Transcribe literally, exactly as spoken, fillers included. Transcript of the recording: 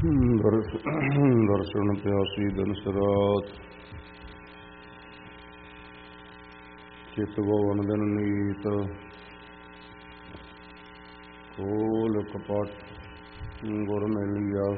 ਦਰਸ਼ਨ ਪਿਆਸੀ ਦਿਨ ਸਰਾਤ ਚਿਤ ਗੋਵਨ ਦਿਨ ਨੀਤ ਖੋਲ ਕਪਟ ਗੁਰ ਮਿਲਿਆ